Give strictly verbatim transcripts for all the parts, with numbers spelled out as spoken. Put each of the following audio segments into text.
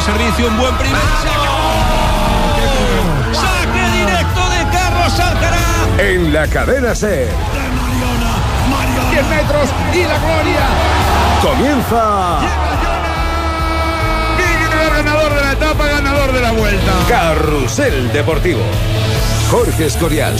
servicio, un buen primer. ¡Saque directo de Carlos Alcaraz! En la cadena SER. diez metros y la gloria. Comienza. Ganador de la etapa, ganador de la vuelta. Carrusel Deportivo. Jorge Escorial.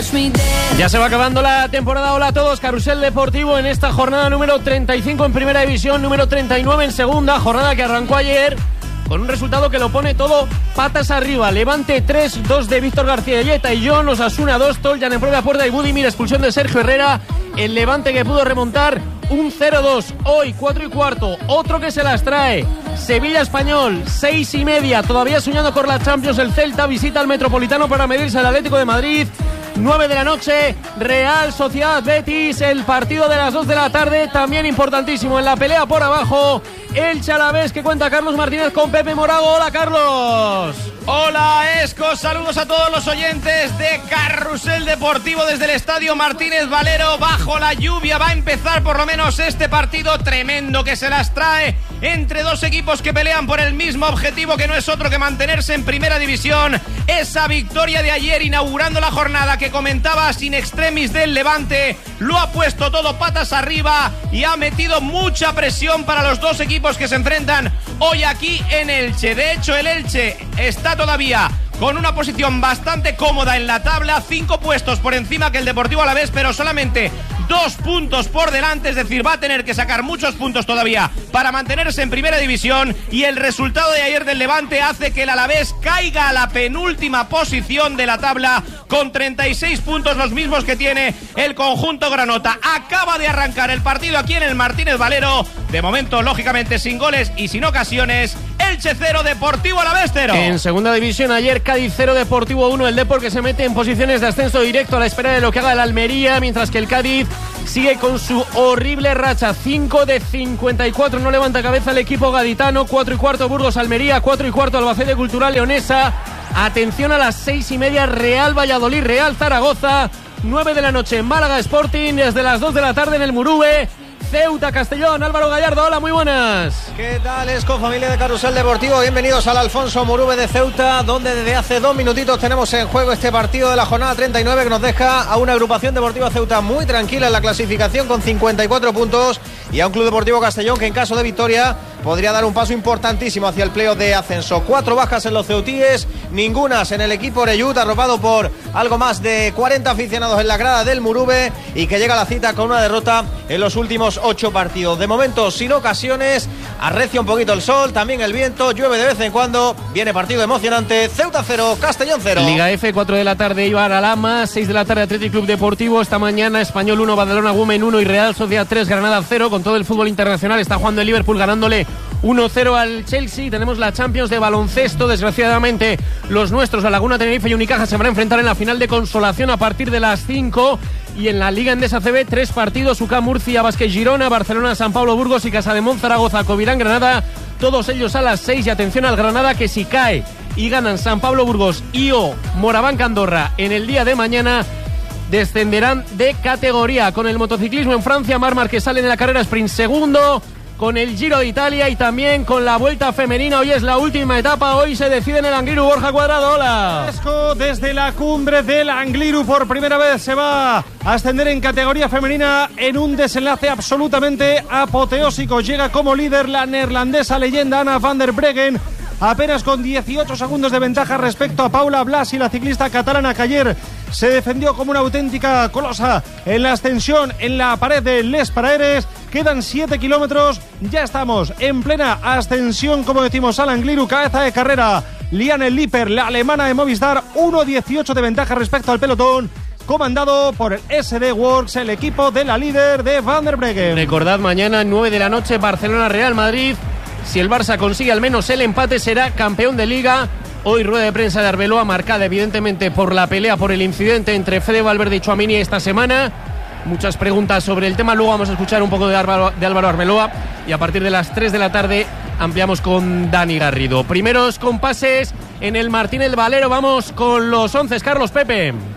Ya se va acabando la temporada. Hola a todos, Carrusel Deportivo en esta jornada número treinta y cinco en Primera División, número treinta y nueve en Segunda, jornada que arrancó ayer con un resultado que lo pone todo patas arriba. Levante tres, dos de Víctor García Yeta y John, Osasuna dos, Toljan en propia puerta y Budimir, expulsión de Sergio Herrera. El Levante que pudo remontar un cero dos. Hoy cuatro y cuarto, otro que se las trae. Sevilla Español, seis y media, todavía soñando por la Champions. El Celta visita al Metropolitano para medirse al Atlético de Madrid. nueve de la noche, Real Sociedad Betis, el partido de las dos de la tarde, también importantísimo en la pelea por abajo. El Alavés que cuenta Carlos Martínez con Pepe Morago. Hola, Carlos. Hola, Esco, saludos a todos los oyentes de Carrusel Deportivo desde el Estadio Martínez Valero. Bajo la lluvia va a empezar por lo menos este partido tremendo que se las trae entre dos equipos que pelean por el mismo objetivo, que no es otro que mantenerse en Primera División. Esa victoria de ayer inaugurando la jornada que comentaba sin extremis del Levante lo ha puesto todo patas arriba y ha metido mucha presión para los dos equipos que se enfrentan hoy aquí en Elche. De hecho, el Elche está todavía con una posición bastante cómoda en la tabla, cinco puestos por encima que el Deportivo Alavés, pero solamente dos puntos por delante, es decir, va a tener que sacar muchos puntos todavía para mantenerse en Primera División, y el resultado de ayer del Levante hace que el Alavés caiga a la penúltima posición de la tabla con treinta y seis puntos, los mismos que tiene el conjunto granota. Acaba de arrancar el partido aquí en el Martínez Valero, de momento lógicamente sin goles y sin ocasiones. Elche cero, Deportivo Alavés cero. En Segunda División ayer Cádiz cero, Deportivo uno. El Depor que se mete en posiciones de ascenso directo a la espera de lo que haga el Almería, mientras que el Cádiz sigue con su horrible racha. cinco de cincuenta y cuatro, no levanta cabeza el equipo gaditano. cuatro y cuarto Burgos Almería, cuatro y cuarto Albacete Cultural Leonesa. Atención a las seis y media, Real Valladolid Real Zaragoza. nueve de la noche Málaga Sporting, desde las dos de la tarde en el Murube. Ceuta Castellón, Álvaro Gallardo, hola, muy buenas. ¿Qué tal, Esco, familia de Carrusel Deportivo? Bienvenidos al Alfonso Murube de Ceuta, donde desde hace dos minutitos tenemos en juego este partido de la jornada treinta y nueve que nos deja a una agrupación deportiva Ceuta muy tranquila en la clasificación con cincuenta y cuatro puntos, y a un Club Deportivo Castellón que en caso de victoria podría dar un paso importantísimo hacia el playoff de ascenso. Cuatro bajas en los ceutíes, ningunas en el equipo Oreyut, arropado por algo más de cuarenta aficionados en la grada del Murube, y que llega a la cita con una derrota en los últimos ocho partidos. De momento sin ocasiones, arrecia un poquito el sol, también el viento, llueve de vez en cuando, viene partido emocionante. Ceuta cero, Castellón cero. Liga F, cuatro de la tarde Ibar Alhama, seis de la tarde Athletic Club Deportivo. Esta mañana Español uno, Badalona Women uno y Real Sociedad tres, Granada cero. Con todo el fútbol internacional está jugando el Liverpool ganándole uno cero al Chelsea. Tenemos la Champions de baloncesto. Desgraciadamente los nuestros, la Laguna Tenerife y Unicaja, se van a enfrentar en la final de consolación a partir de las cinco. Y en la Liga Endesa C B, tres partidos: U C A Murcia, Vázquez Girona, Barcelona, San Pablo Burgos y Casademont Zaragoza, Covirán Granada, todos ellos a las seis. Y atención al Granada, que si cae y ganan San Pablo Burgos y o Moraván Andorra en el día de mañana, descenderán de categoría. Con el motociclismo en Francia, Marc Márquez sale en la carrera sprint segundo, con el Giro de Italia y también con la Vuelta Femenina. Hoy es la última etapa, hoy se decide en el Angliru. Borja Cuadrado, hola. Desde la cumbre del Angliru por primera vez se va a ascender en categoría femenina en un desenlace absolutamente apoteósico. Llega como líder la neerlandesa leyenda Anna van der Breggen, apenas con dieciocho segundos de ventaja respecto a Paula Blasi, la ciclista catalana que ayer se defendió como una auténtica colosa en la ascensión en la pared de Les Paraeres. Quedan siete kilómetros, ya estamos en plena ascensión, como decimos, al Angliru. Cabeza de carrera Liane Lippert, la alemana de Movistar, uno dieciocho de ventaja respecto al pelotón, comandado por el S D Works, el equipo de la líder de Van der Breggen. Recordad, mañana nueve de la noche Barcelona Real Madrid. Si el Barça consigue al menos el empate, será campeón de Liga. Hoy rueda de prensa de Arbeloa, marcada evidentemente por la pelea por el incidente entre Fede Valverde y Tchouaméni esta semana. Muchas preguntas sobre el tema, luego vamos a escuchar un poco de Álvaro, de Álvaro Arbeloa, y a partir de las tres de la tarde ampliamos con Dani Garrido. Primeros compases en el Martínez Valero, vamos con los once. Carlos, Pepe.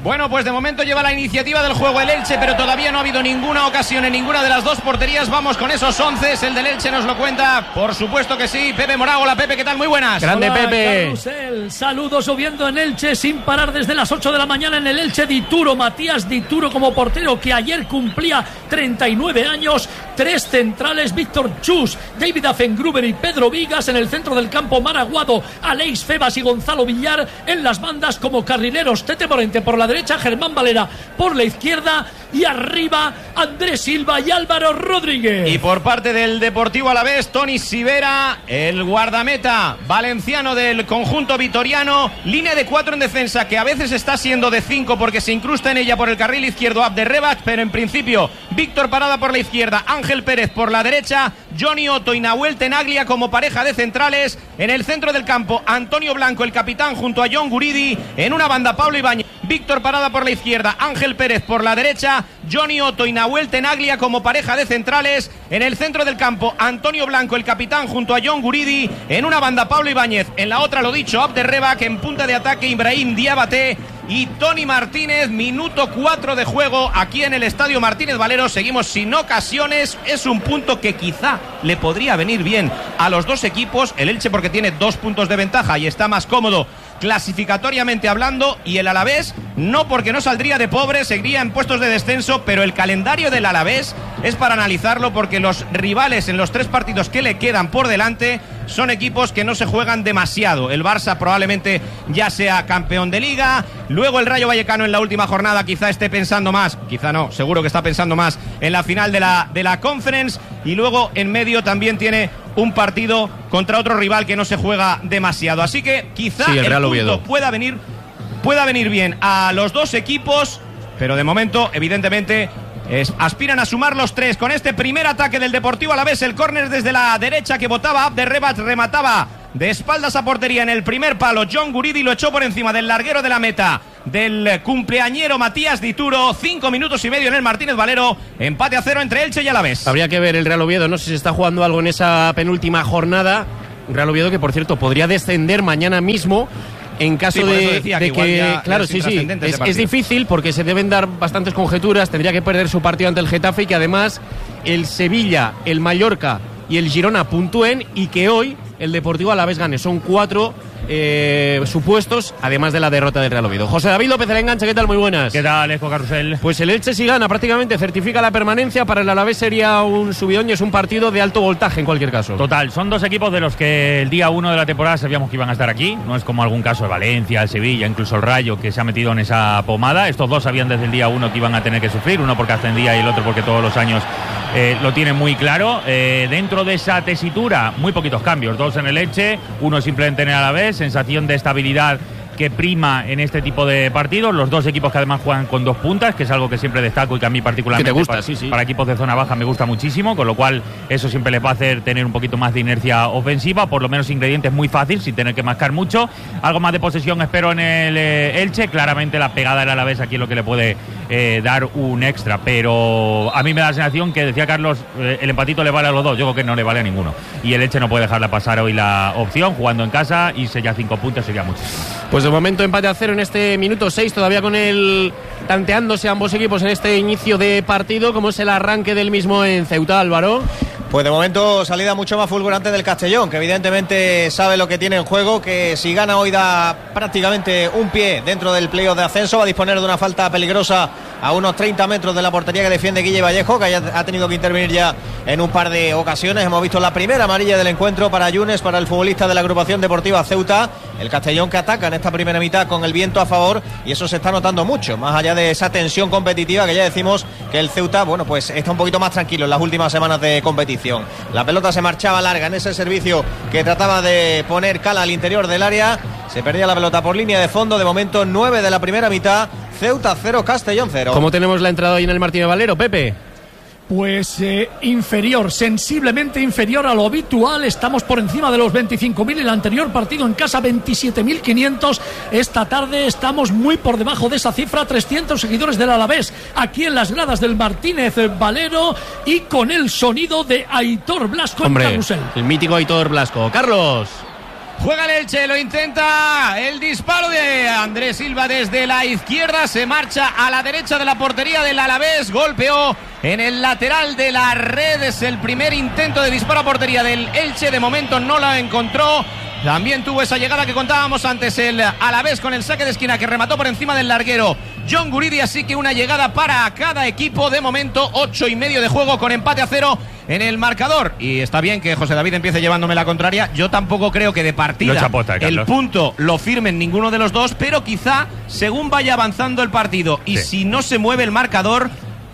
Bueno, pues de momento lleva la iniciativa del juego el Elche, pero todavía no ha habido ninguna ocasión en ninguna de las dos porterías. Vamos con esos once, el del Elche nos lo cuenta, por supuesto que sí. Pepe Morao, hola Pepe, ¿qué tal? Muy buenas. Grande Hola, Pepe. Carrusel. Saludos lloviendo en Elche sin parar desde las ocho de la mañana en el Elche. Dituro, Matías Dituro como portero, que ayer cumplía treinta y nueve años. Tres centrales, Víctor Chus, David Afengruber y Pedro Vigas. En el centro del campo, Maraguado, Aleix Febas y Gonzalo Villar. En las bandas como carrileros, Tete Morente por la derecha, Germán Valera por la izquierda, y arriba Andrés Silva y Álvaro Rodríguez. Y por parte del Deportivo Alavés, Toni Sivera, el guardameta valenciano del conjunto vitoriano. Línea de cuatro en defensa, que a veces está siendo de cinco porque se incrusta en ella por el carril izquierdo Abderrebac, pero en principio Víctor Parada por la izquierda, Ángel Pérez por la derecha, Johnny Otto y Nahuel Tenaglia como pareja de centrales. En el centro del campo, Antonio Blanco, el capitán, junto a John Guridi. En una banda, Pablo Ibáñez, Víctor Parada por la izquierda, Ángel Pérez por la derecha, Johnny Otto y Nahuel Tenaglia como pareja de centrales. En el centro del campo, Antonio Blanco, el capitán, junto a John Guridi. En una banda, Pablo Ibáñez. En la otra, lo dicho, Abderrebac. En punta de ataque, Ibrahim Diabaté y Tony Martínez. Minuto cuatro de juego aquí en el Estadio Martínez Valero. Seguimos sin ocasiones. Es un punto que quizá le podría venir bien a los dos equipos. El Elche porque tiene dos puntos de ventaja y está más cómodo clasificatoriamente hablando, y el Alavés no, porque no saldría de pobre, seguiría en puestos de descenso, pero el calendario del Alavés es para analizarlo, porque los rivales en los tres partidos que le quedan por delante son equipos que no se juegan demasiado. El Barça probablemente ya sea campeón de Liga, luego el Rayo Vallecano en la última jornada quizá esté pensando más, quizá no, seguro que está pensando más en la final de la, de la Conference, y luego en medio también tiene un partido contra otro rival que no se juega demasiado. Así que quizá sí, el, el punto pueda venir, pueda venir bien a los dos equipos, pero de momento, evidentemente, es, aspiran a sumar los tres. Con este primer ataque del Deportivo Alavés, el córner desde la derecha que botaba Abderrebac, remataba de espaldas a portería en el primer palo. John Guridi lo echó por encima del larguero de la meta del cumpleañero Matías Dituro. Cinco minutos y medio en el Martínez Valero. Empate a cero entre Elche y Alavés. Habría que ver el Real Oviedo, no sé si se está jugando algo en esa penúltima jornada. Real Oviedo que, por cierto, podría descender mañana mismo en caso sí, de, de que, que claro, sí, sí, es, es difícil porque se deben dar bastantes conjeturas. Tendría que perder su partido ante el Getafe y que además el Sevilla, el Mallorca y el Girona puntúen, y que hoy el Deportivo Alavés gane. Son cuatro eh, supuestos, además de la derrota del Real Oviedo. José David López, el enganche, ¿qué tal? Muy buenas. ¿Qué tal, Eco Carrusel? Pues el Elche, si gana, prácticamente certifica la permanencia. Para el Alavés sería un subidón y es un partido de alto voltaje en cualquier caso. Total, son dos equipos de los que el día uno de la temporada sabíamos que iban a estar aquí. No es como algún caso de Valencia, el Sevilla, incluso el Rayo, que se ha metido en esa pomada. Estos dos sabían desde el día uno que iban a tener que sufrir, uno porque ascendía y el otro porque todos los años eh, lo tienen muy claro. Eh, dentro de esa tesitura, muy poquitos cambios, dos en el Elche, uno simplemente en el Alavés, sensación de estabilidad que prima en este tipo de partidos. Los dos equipos que además juegan con dos puntas, que es algo que siempre destaco y que a mí particularmente te gusta, para, sí, sí. para equipos de zona baja me gusta muchísimo, con lo cual eso siempre les va a hacer tener un poquito más de inercia ofensiva, por lo menos ingredientes muy fácil, sin tener que mascar mucho. Algo más de posesión espero en el eh, Elche. Claramente la pegada del Alavés aquí es lo que le puede eh, dar un extra, pero a mí me da la sensación que, decía Carlos, eh, el empatito le vale a los dos. Yo creo que no le vale a ninguno, y el Elche no puede dejarla pasar hoy la opción, jugando en casa, y ya cinco puntos sería muchísimo. Pues de momento empate a cero en este minuto seis, todavía con el tanteándose ambos equipos en este inicio de partido. ¿Cómo es el arranque del mismo en Ceuta, Álvaro? Pues de momento salida mucho más fulgurante del Castellón, que evidentemente sabe lo que tiene en juego, que si gana hoy da prácticamente un pie dentro del playoff de ascenso. Va a disponer de una falta peligrosa a unos treinta metros de la portería que defiende Guille Vallejo, que ha tenido que intervenir ya en un par de ocasiones. Hemos visto la primera amarilla del encuentro para Yunes, para el futbolista de la agrupación deportiva Ceuta. El Castellón que ataca en esta primera mitad con el viento a favor, y eso se está notando mucho, más allá de esa tensión competitiva que ya decimos que el Ceuta, bueno, pues está un poquito más tranquilo en las últimas semanas de competición. La pelota se marchaba larga en ese servicio que trataba de poner Cala al interior del área. Se perdía la pelota por línea de fondo. De momento nueve de la primera mitad. Ceuta cero, Castellón cero. ¿Cómo tenemos la entrada hoy en el Martínez Valero, Pepe? Pues eh, inferior, sensiblemente inferior a lo habitual. Estamos por encima de los veinticinco mil. El anterior partido en casa veintisiete mil quinientos. Esta tarde estamos muy por debajo de esa cifra. trescientos seguidores del Alavés aquí en las gradas del Martínez Valero, y con el sonido de Aitor Blasco. Hombre, en Carrusel. El mítico Aitor Blasco. Carlos. Juega el Elche, lo intenta. El disparo de Andrés Silva desde la izquierda. Se marcha a la derecha de la portería del Alavés. Golpeó en el lateral de la red. Es el primer intento de disparo a portería del Elche. De momento no la encontró. También tuvo esa llegada que contábamos antes el Alavés con el saque de esquina que remató por encima del larguero John Guridi. Así que una llegada para cada equipo. De momento ocho y medio de juego con empate a cero en el marcador. Y está bien que José David empiece llevándome la contraria. Yo tampoco creo que de partida chapota, el punto lo firmen ninguno de los dos, pero quizá según vaya avanzando el partido y sí. si no se mueve el marcador,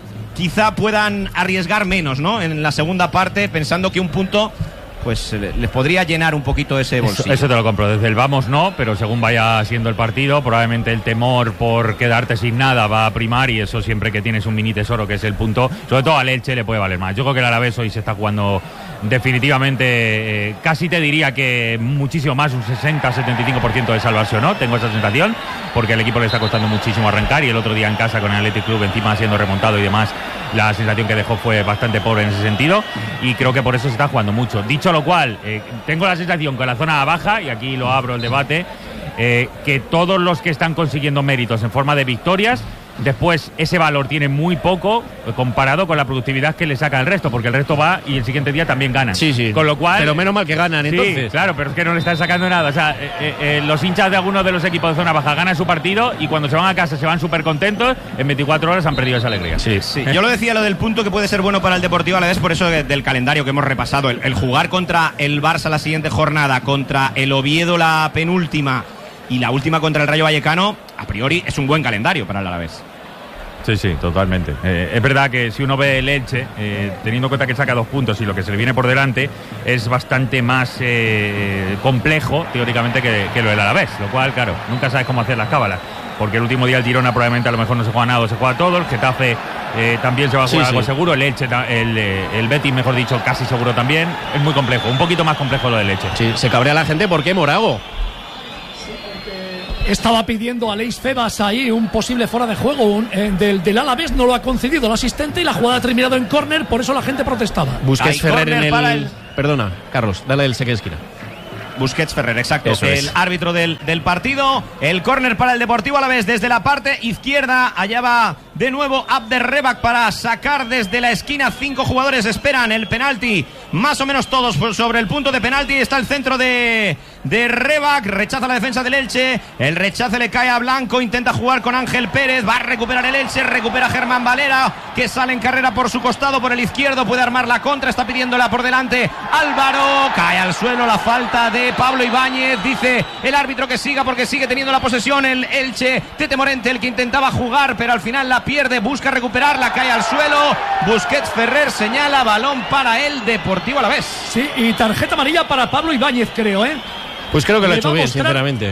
quizá puedan arriesgar menos, ¿no? En la segunda parte, pensando que un punto pues les podría llenar un poquito ese bolsillo. Eso, eso te lo compro, desde el vamos no, pero según vaya siendo el partido, probablemente el temor por quedarte sin nada va a primar, y eso siempre que tienes un mini tesoro que es el punto, sobre todo al Elche le puede valer más. Yo creo que el Alavés hoy se está jugando definitivamente, eh, casi te diría que muchísimo más, un sesenta a setenta y cinco por ciento de salvación, ¿no? Tengo esa sensación, porque el equipo le está costando muchísimo arrancar, y el otro día en casa con el Athletic Club encima siendo remontado y demás, la sensación que dejó fue bastante pobre en ese sentido, y creo que por eso se está jugando mucho. Dicho lo cual, eh, tengo la sensación que la zona baja, y aquí lo abro el debate, eh, que todos los que están consiguiendo méritos en forma de victorias, después ese valor tiene muy poco comparado con la productividad que le saca el resto, porque el resto va y el siguiente día también ganan. Sí, sí. Con lo cual, pero menos mal que ganan, sí, entonces. Claro, pero es que no le están sacando nada. O sea, eh, eh, los hinchas de algunos de los equipos de zona baja ganan su partido, y cuando se van a casa se van súper contentos. En veinticuatro horas han perdido esa alegría. Sí, sí. Yo lo decía, lo del punto que puede ser bueno para el Deportivo Alavés, por eso de, del calendario que hemos repasado. El, el jugar contra el Barça la siguiente jornada, contra el Oviedo la penúltima y la última contra el Rayo Vallecano, a priori es un buen calendario para el Alavés. Sí, sí, totalmente. Eh, es verdad que si uno ve el Elche, eh, teniendo en cuenta que saca dos puntos y lo que se le viene por delante, es bastante más eh, complejo, teóricamente, que, que lo del Alavés. Lo cual, claro, nunca sabes cómo hacer las cábalas. Porque el último día el Girona probablemente a lo mejor no se juega nada o se juega todo. El Getafe eh, también se va a jugar sí, algo sí. seguro. El Elche, el, el Betis, mejor dicho, casi seguro también. Es muy complejo, un poquito más complejo lo del Elche. Sí, se cabrea la gente. ¿Por qué, Morago? Estaba pidiendo a Leis Febas ahí un posible fuera de juego un, eh, del, del Alavés, no lo ha concedido el asistente y la jugada ha terminado en córner, por eso la gente protestaba. Busquets Ferrer en el... el... Perdona, Carlos, dale el saque de esquina. Busquets Ferrer, exacto, Eso el es. árbitro del, del partido. El córner para el Deportivo Alavés desde la parte izquierda. Allá va de nuevo Abderrebak para sacar desde la esquina. Cinco jugadores esperan el penalti, más o menos todos sobre el punto de penalti. Está el centro de, de Rebak, rechaza la defensa del Elche. El rechace le cae a Blanco, intenta jugar con Ángel Pérez. Va a recuperar el Elche, recupera Germán Valera, que sale en carrera por su costado, por el izquierdo. Puede armar la contra, está pidiéndola por delante Álvaro. Cae al suelo la falta de Pablo Ibáñez. Dice el árbitro que siga porque sigue teniendo la posesión el Elche. Tete Morente, el que intentaba jugar, pero al final la pierde, busca recuperarla, cae al suelo. Busquets Ferrer señala, balón para el Deportivo Alavés. Sí, y tarjeta amarilla para Pablo Ibáñez, creo, ¿eh? Pues creo que lo ha Le hecho va a bien, mostrar- sinceramente.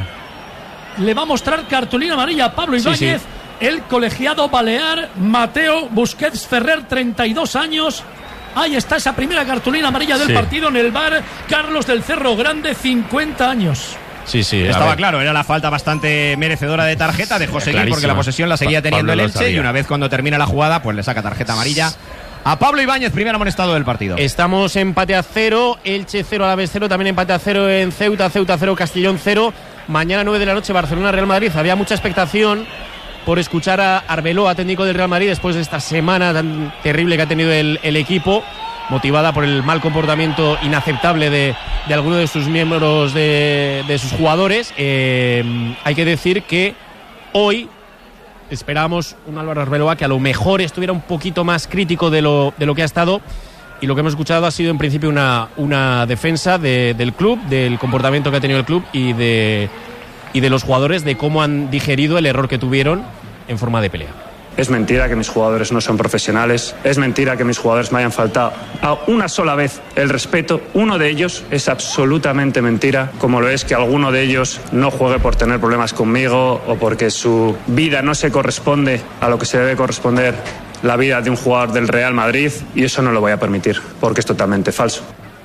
Le va a mostrar cartulina amarilla a Pablo Sí, Ibáñez, sí. el colegiado balear Mateo Busquets Ferrer, treinta y dos años. Ahí está esa primera cartulina amarilla del Sí. partido en el bar. Carlos del Cerro Grande, cincuenta años. Sí, sí. a Estaba ver. claro, era la falta bastante merecedora de tarjeta, dejó seguir clarísima. porque la posesión la seguía Pa- teniendo Pablo el lo Elche, sabía. y una vez cuando termina la jugada pues le saca tarjeta amarilla a Pablo Ibáñez, primer amonestado del partido. Estamos empate a cero, Elche cero, Alavés cero, también empate a cero en Ceuta, Ceuta cero, Castellón cero. Mañana nueve de la noche, Barcelona, Real Madrid. Había mucha expectación por escuchar a Arbeloa, técnico del Real Madrid, después de esta semana tan terrible que ha tenido el, el equipo, motivada por el mal comportamiento inaceptable de, de algunos de sus miembros, de, de sus jugadores. Eh, hay que decir que hoy esperábamos un Álvaro Arbeloa que a lo mejor estuviera un poquito más crítico de lo, de lo que ha estado, y lo que hemos escuchado ha sido en principio una, una defensa de, del club, del comportamiento que ha tenido el club y de, y de los jugadores, de cómo han digerido el error que tuvieron en forma de pelea. Es mentira que mis jugadores no son profesionales. Es mentira que mis jugadores me hayan faltado a una sola vez el respeto. Uno de ellos es absolutamente mentira, como lo es que alguno de ellos no juegue por tener problemas conmigo o porque su vida no se corresponde a lo que se debe corresponder la vida de un jugador del Real Madrid, y eso no lo voy a permitir porque es totalmente falso.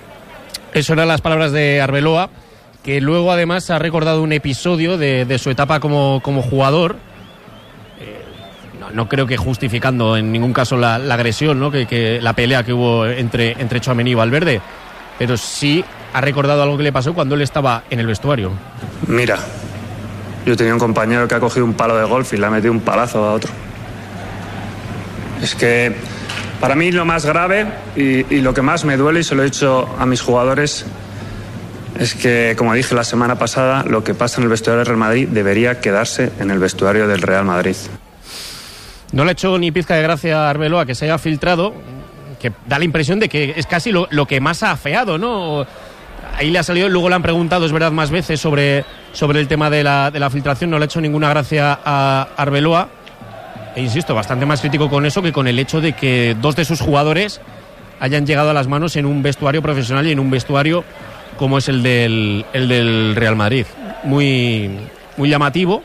Eso eran las palabras de Arbeloa, que luego además ha recordado un episodio de, de su etapa como, como jugador. Eh, no, no creo que justificando en ningún caso la, la agresión, ¿no? que, que la pelea que hubo entre, entre Tchouaméni y Valverde, pero sí ha recordado algo que le pasó cuando él estaba en el vestuario. Mira, yo tenía un compañero que ha cogido un palo de golf y le ha metido un palazo a otro. Es que para mí lo más grave y, y lo que más me duele, y se lo he dicho a mis jugadores, es que, como dije la semana pasada, lo que pasa en el vestuario del Real Madrid debería quedarse en el vestuario del Real Madrid. No le ha hecho ni pizca de gracia a Arbeloa que se haya filtrado, que da la impresión de que es casi lo, lo que más ha afeado, ¿no? Ahí le ha salido, luego le han preguntado, es verdad, más veces sobre, sobre el tema de la, de la filtración. No le ha hecho ninguna gracia a Arbeloa. E insisto, bastante más crítico con eso que con el hecho de que dos de sus jugadores hayan llegado a las manos en un vestuario profesional y en un vestuario como es el del, el del Real Madrid. Muy, muy llamativo.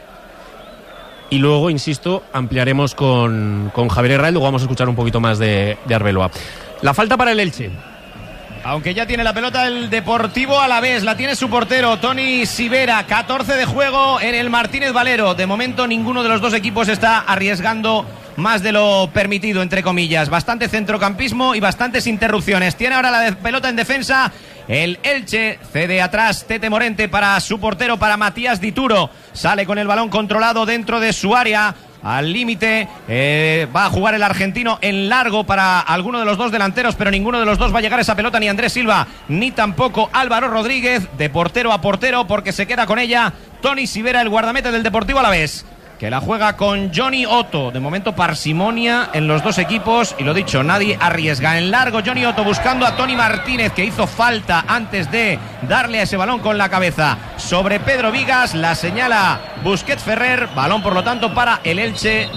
Y luego, insisto, ampliaremos con, con Javier Herrera y luego vamos a escuchar un poquito más de, de Arbeloa. La falta para el Elche. Aunque ya tiene la pelota el Deportivo Alavés, la tiene su portero Toni Sivera, catorce de juego en el Martínez Valero. De momento ninguno de los dos equipos está arriesgando más de lo permitido, entre comillas. Bastante centrocampismo y bastantes interrupciones. Tiene ahora la de pelota en defensa el Elche, cede atrás Tete Morente para su portero, para Matías Dituro. Sale con el balón controlado dentro de su área. Al límite, eh, va a jugar el argentino en largo para alguno de los dos delanteros, pero ninguno de los dos va a llegar a esa pelota, ni Andrés Silva, ni tampoco Álvaro Rodríguez, de portero a portero, porque se queda con ella Toni Sivera, el guardameta del Deportivo Alavés, que la juega con Johnny Otto. De momento parsimonia en los dos equipos, y lo dicho, nadie arriesga. En largo Johnny Otto buscando a Tony Martínez, que hizo falta antes de darle a ese balón con la cabeza sobre Pedro Vigas. La señala Busquets Ferrer, balón por lo tanto para el Elche.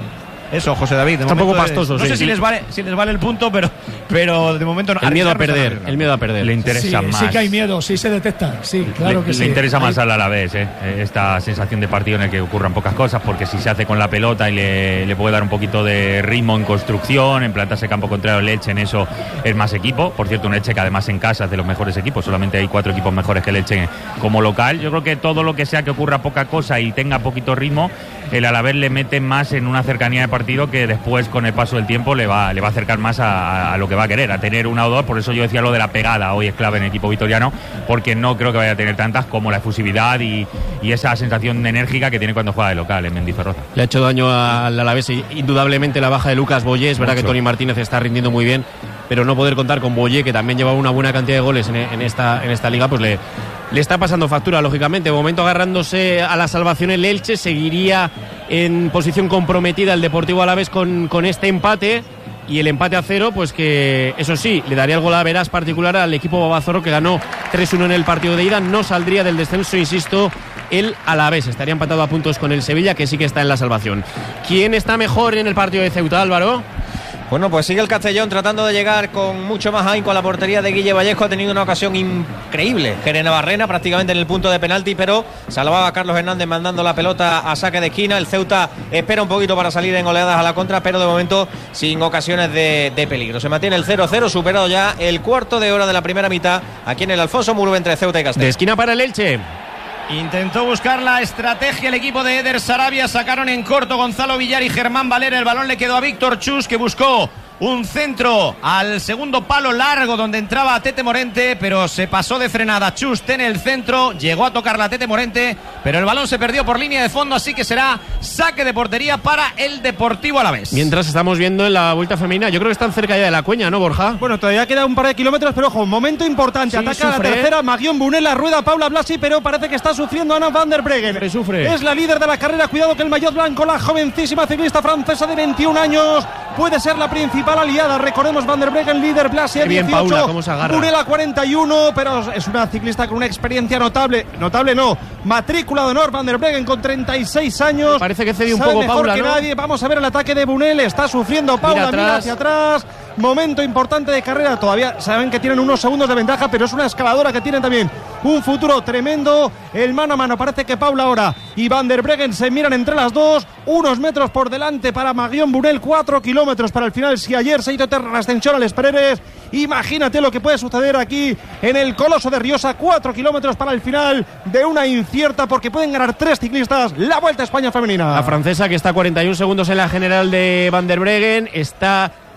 Eso, José David, de está un poco pastoso. Es, no sí, sé sí. si les vale si les vale el punto, pero pero de momento no. El miedo a perder, el miedo a perder. Le interesa sí, más. Sí que hay miedo, sí se detecta, sí, claro le, que sí. Le interesa más hay... al Alavés, ¿eh? Esta sensación de partido en el que ocurran pocas cosas, porque si se hace con la pelota y le, le puede dar un poquito de ritmo en construcción, en plantarse campo contrario al Elche, en eso es más equipo. Por cierto, un Elche que además en casa es de los mejores equipos, solamente hay cuatro equipos mejores que el Elche como local. Yo creo que todo lo que sea que ocurra poca cosa y tenga poquito ritmo, el Alavés le mete más en una cercanía de partido que después, con el paso del tiempo, le va, le va a acercar más a, a lo que va a querer, a tener una o dos. Por eso yo decía lo de la pegada, hoy es clave en el equipo vitoriano, porque no creo que vaya a tener tantas como la efusividad y, y esa sensación enérgica que tiene cuando juega de local en Mendizorroza. Le ha hecho daño al Alavés indudablemente la baja de Lucas Boyé. Es verdad Mucho. que Toni Martínez está rindiendo muy bien, pero no poder contar con Boyé, que también lleva una buena cantidad de goles en, en, esta, en esta liga, pues le, le está pasando factura, lógicamente. De momento, agarrándose a la salvación el Elche, seguiría en posición comprometida el Deportivo Alavés con, con este empate, y el empate a cero, pues que eso sí, le daría el gol a veras particular al equipo babazorro, que ganó tres uno en el partido de ida. No saldría del descenso, insisto, el Alavés. Estaría empatado a puntos con el Sevilla, que sí que está en la salvación. ¿Quién está mejor en el partido de Ceuta, Álvaro? Bueno, pues sigue el Castellón tratando de llegar con mucho más ahínco a la portería de Guille Vallejo. Ha tenido una ocasión increíble, Jerez Navarrena, prácticamente en el punto de penalti, pero salvaba a Carlos Hernández mandando la pelota a saque de esquina. El Ceuta espera un poquito para salir en oleadas a la contra, pero de momento sin ocasiones de, de peligro. Se mantiene el cero cero, superado ya el cuarto de hora de la primera mitad aquí en el Alfonso Murube entre Ceuta y Castellón. De esquina para el Elche. Intentó buscar la estrategia el equipo de Eder Sarabia, sacaron en corto Gonzalo Villar y Germán Valera. El balón le quedó a Víctor Chus, que buscó un centro al segundo palo largo donde entraba Tete Morente, pero se pasó de frenada. Chus tiene el centro, llegó a tocar la Tete Morente, pero el balón se perdió por línea de fondo, así que será saque de portería para el Deportivo Alavés. Mientras estamos viendo en la vuelta femenina, yo creo que están cerca ya de la Cueña, ¿no, Borja? Bueno, todavía queda un par de kilómetros, pero ojo, momento importante. Sí, ataca sufre. la tercera, Magión Bunela, rueda Paula Blasi, pero parece que está sufriendo Anna van der Breggen. Sufre, sufre. Es la líder de la carrera, cuidado que el maillot blanco, la jovencísima ciclista francesa de veintiún años, puede ser la principal aliada. Recordemos, Van der Breggen líder, Blasi a bien, dieciocho, Paula, cómo se agarra. Bunela cuarenta y uno, pero es una ciclista con una experiencia notable, notable no, matrícula de honor, Van der Breggen con treinta y seis años. Parece que cede un sabe poco mejor Paula, que ¿no? nadie. Vamos a ver el ataque de Bunel, está sufriendo Paula, mira, mira hacia atrás. Momento importante de carrera, todavía saben que tienen unos segundos de ventaja, pero es una escaladora que tiene también un futuro tremendo. El mano a mano, parece que Paula ahora y Van der Breggen se miran entre las dos, unos metros por delante para Magión Bunel, cuatro kilómetros para el final. Si ayer se hizo terra ascensión al Espereres, imagínate lo que puede suceder aquí en el Coloso de Riosa, cuatro kilómetros para el final de una incierta, porque pueden ganar tres ciclistas la Vuelta a España femenina. La francesa, que está a cuarenta y un segundos en la general de Van der Breggen, está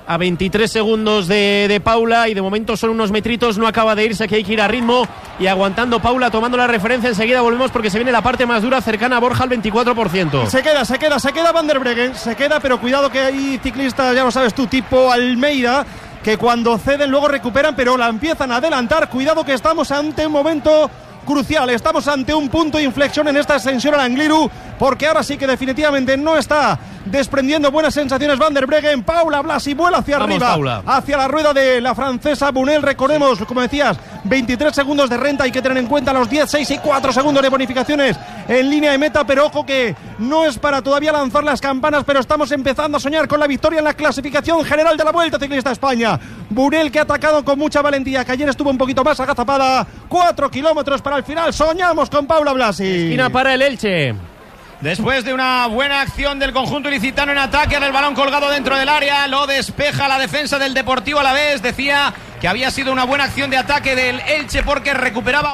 a veintitrés segundos de, de Paula y de momento son unos metritos, no acaba de irse, que hay que ir a ritmo y aguantando Paula, tomando la referencia. Enseguida volvemos porque se viene la parte más dura, cercana a Borja al veinticuatro por ciento. Se queda, se queda, se queda Van der Breggen, se queda, pero cuidado que hay ciclistas, ya lo sabes tú, tipo Almeida, que cuando ceden luego recuperan, pero la empiezan a adelantar. Cuidado que estamos ante un momento crucial, estamos ante un punto de inflexión en esta ascensión al Angliru, porque ahora sí que definitivamente no está desprendiendo buenas sensaciones Van der Breggen. Paula Blasi vuela hacia Vamos, arriba, Paula. hacia la rueda de la francesa Bunel. Recordemos, como decías, veintitrés segundos de renta, hay que tener en cuenta los diez, seis y cuatro segundos de bonificaciones en línea de meta, pero ojo que no es para todavía lanzar las campanas, pero estamos empezando a soñar con la victoria en la clasificación general de la Vuelta Ciclista a España. Bunel, que ha atacado con mucha valentía, que ayer estuvo un poquito más agazapada, cuatro kilómetros para el final. Soñamos con Paula Blasi. Esquina para el Elche. Después de una buena acción del conjunto ilicitano en ataque, el balón colgado dentro del área, lo despeja la defensa del Deportivo Alavés. Decía que había sido una buena acción de ataque del Elche porque recuperaba.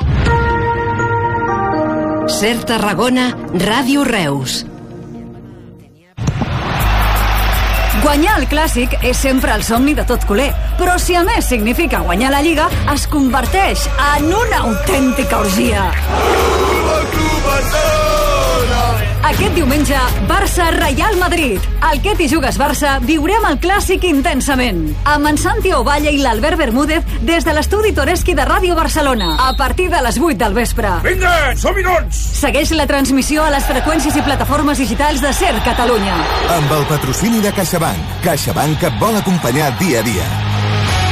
Ser Tarragona, Ràdio Reus. Guanyar el Clàssic és sempre el somni de tot culer, però si a més significa guanyar la Lliga, es converteix en una autèntica orgia. Aquest diumenge, Barça-Real Madrid. Al Que t'hi jugues Barça viurem el Clàssic intensament. Amb en Santi Ovalle i l'Albert Bermúdez des de l'estudi Toreski de Ràdio Barcelona. A partir de les vuit del vespre. Vinga, som-hi doncs! Segueix la transmissió a les freqüències i plataformes digitals de Ser Catalunya. Amb el patrocini de CaixaBank. CaixaBank et vol acompanyar dia a dia.